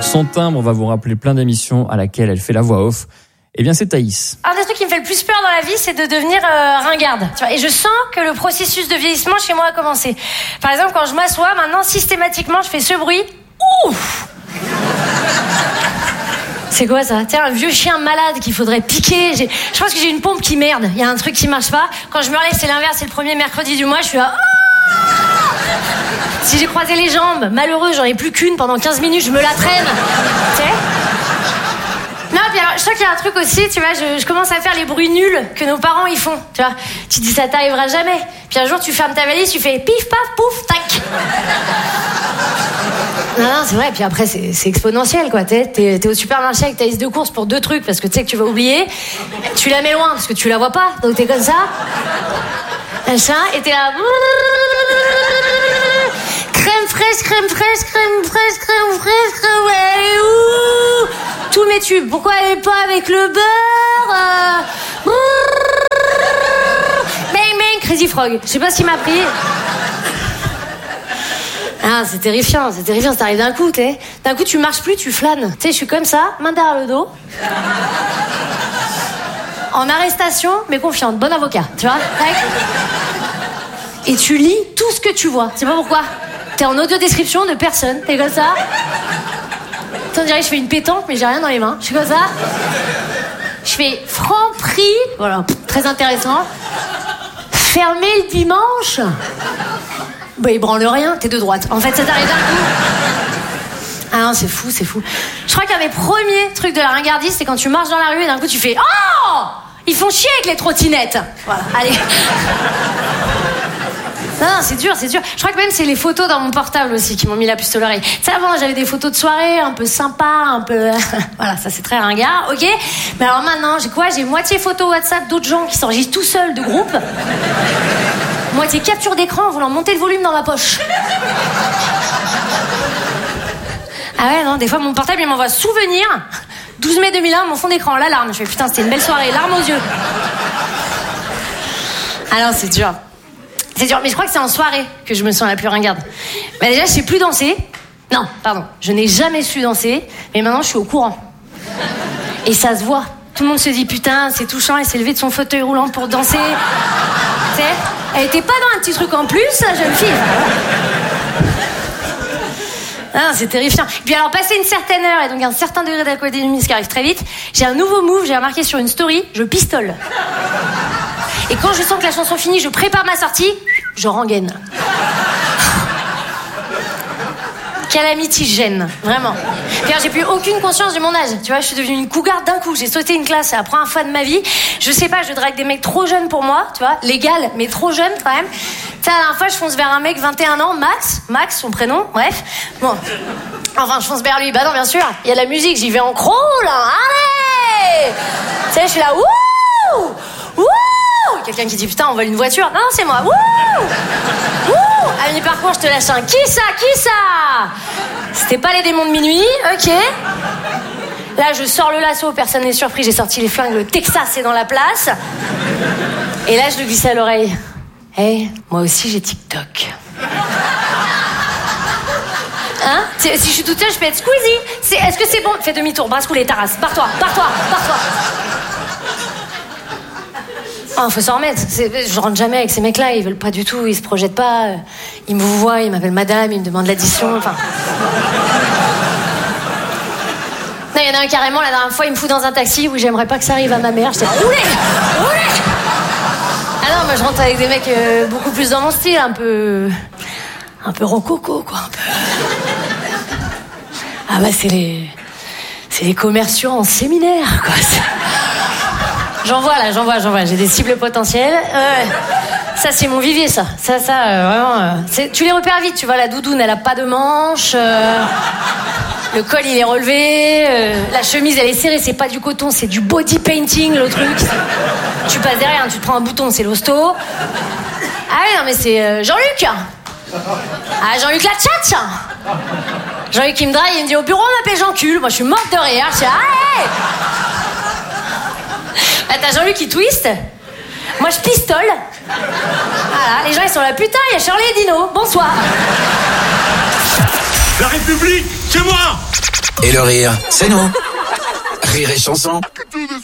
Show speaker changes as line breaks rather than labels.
Son timbre, on va vous rappeler plein d'émissions à laquelle elle fait la voix off. Eh bien, c'est Thaïs.
Un des trucs qui me fait le plus peur dans la vie, c'est de devenir ringarde. Tu vois, et je sens que le processus de vieillissement chez moi a commencé. Par exemple, quand je m'assois, maintenant, systématiquement, je fais ce bruit. Ouf. C'est quoi ça? Tiens, un vieux chien malade qu'il faudrait piquer. Je pense que j'ai une pompe qui merde. Il y a un truc qui marche pas. Quand je me relève, c'est l'inverse. C'est le premier mercredi du mois. Je suis là. Si j'ai croisé les jambes, malheureux, j'en ai plus qu'une pendant 15 minutes. Je me la traîne. Tu sais? Non, puis alors, je sens qu'il y a un truc aussi, tu vois, je commence à faire les bruits nuls que nos parents ils font, tu vois. Tu te dis ça t'arrivera jamais. Puis un jour tu fermes ta valise, tu fais pif paf pouf tac. Non, c'est vrai. Puis après c'est exponentiel quoi. T'es au supermarché avec ta liste de courses pour 2 trucs parce que tu sais que tu vas oublier. Tu la mets loin parce que tu la vois pas, donc t'es comme ça. Machin, et t'es là. Crème fraîche, crème fraîche, crème fraîche, crème fraîche, crème fraîche. Ouh, tous mes tubes. Pourquoi elle est pas avec le beurre? Bang bang, Crazy Frog. Je sais pas ce qui m'a pris. Ah, c'est terrifiant, ça t'arrive d'un coup, tu sais. D'un coup, tu marches plus, tu flânes. Tu sais, je suis comme ça, main derrière le dos. En arrestation, mais confiante, bon avocat, tu vois. Et tu lis tout ce que tu vois. Tu sais pas pourquoi. T'es en audio description de personne, t'es comme ça. On dirait que je fais une pétanque, mais j'ai rien dans les mains. Je suis comme ça. Je fais franc prix, voilà, très intéressant. Fermé le dimanche. Bah, il branle rien, t'es de droite. En fait, ça t'arrive d'un coup. Ah non, c'est fou. Je crois qu'un des premiers trucs de la ringardise, c'est quand tu marches dans la rue et d'un coup tu fais oh, ils font chier avec les trottinettes. Voilà, allez. Non, c'est dur. Je crois que même c'est les photos dans mon portable aussi qui m'ont mis la puce à l'oreille. Tu sais, avant, j'avais des photos de soirée un peu sympa, un peu... voilà, ça c'est très ringard, ok. Mais alors maintenant, j'ai moitié photo WhatsApp d'autres gens qui s'enregistrent tout seuls de groupe. Moitié capture d'écran en voulant monter le volume dans ma poche. Ah ouais, non, des fois mon portable il m'envoie souvenir. 12 mai 2001, mon fond d'écran, l'alarme. Je fais putain, c'était une belle soirée, larmes aux yeux. Alors c'est dur. Mais je crois que c'est en soirée que je me sens la plus ringarde. Bah déjà, je sais plus danser. Non, pardon, je n'ai jamais su danser, mais maintenant je suis au courant. Et ça se voit. Tout le monde se dit putain, c'est touchant, elle s'est levée de son fauteuil roulant pour danser. Tu sais, elle était pas dans un petit truc en plus, la jeune fille. Ah, c'est terrifiant. Puis alors, passé une certaine heure et donc un certain degré d'alcoolémie, ce qui arrive très vite, j'ai un nouveau move, j'ai remarqué sur une story, je pistole. Et quand je sens que la chanson finit, je prépare ma sortie, je rengaine. Calamity gêne, vraiment. Car j'ai plus aucune conscience de mon âge. Tu vois, je suis devenue une cougar d'un coup. J'ai sauté une classe, c'est la première fois de ma vie. Je sais pas, je drague des mecs trop jeunes pour moi, tu vois, légal, mais trop jeunes quand même. Tu sais, la dernière fois, je fonce vers un mec 21 ans, Max, son prénom, bref. Bon. Enfin, je fonce vers lui, bah non, bien sûr. Il y a de la musique, j'y vais en crawl, hein. Allez! Tu sais, je suis là, wouh! Quelqu'un qui dit putain, on vole une voiture. Non, c'est moi. Wouh! À mi-parcours, je te lâche un qui ça? C'était pas les démons de minuit, ok. Là, je sors le lasso, personne n'est surpris. J'ai sorti les flingues, le Texas est dans la place. Et là, je lui glisse à l'oreille. Hey, moi aussi, j'ai TikTok. Hein? Si je suis toute seule, je peux être Squeezie. Est-ce que c'est bon? Fais demi-tour, brasse coulée, Taras. Barre-toi. Oh, faut s'en remettre. Je rentre jamais avec ces mecs-là, ils veulent pas du tout, ils se projettent pas. Ils me voient, ils m'appellent madame, ils me demandent l'addition, enfin... Non, il y en a un carrément, la dernière fois, il me fout dans un taxi où j'aimerais pas que ça arrive à ma mère. J'étais là, roulez! Ah non, moi je rentre avec des mecs beaucoup plus dans mon style, un peu rococo, quoi, un peu... Ah bah c'est les commerciaux en séminaire, quoi. J'en vois, j'ai des cibles potentielles. Ça, c'est mon vivier, ça. Vraiment... tu les repères vite, tu vois, la doudoune, elle a pas de manches. Le col, il est relevé. La chemise, elle est serrée, c'est pas du coton, c'est du body painting, le truc. Tu passes derrière, tu te prends un bouton, c'est l'hosto. Ah oui, non, mais c'est Jean-Luc. Ah, Jean-Luc la tchatch. Jean-Luc, il me drague, il me dit au bureau, on m'appelle Jean-Cul. Moi, je suis morte de rire. Je dis, ah, hey! Ah, t'as Jean-Luc qui twist. Moi, je pistole. Voilà, les gens, ils sont là, putain, il y a Shirley et Dino. Bonsoir.
La République, c'est moi! Et le rire, c'est nous. Rire et chanson.